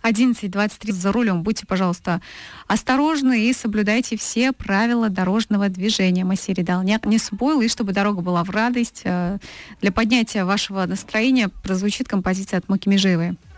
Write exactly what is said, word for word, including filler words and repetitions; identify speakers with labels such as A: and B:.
A: одиннадцать двадцать три за рулем. Будьте, пожалуйста, осторожны и соблюдайте все правила дорожного движения. Масири Далняк не спойл, и чтобы дорога была в радость. Для поднятия вашего настроения прозвучит композиция от Муки Межиевой.